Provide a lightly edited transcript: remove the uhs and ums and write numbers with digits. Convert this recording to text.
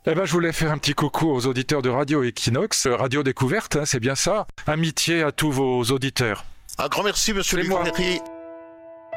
Eh ben, je voulais faire un petit coucou aux auditeurs de Radio Equinox, Radio Découverte, hein, c'est bien ça. Amitié à tous vos auditeurs. Un grand merci, monsieur C'est Luc moi. Ferry.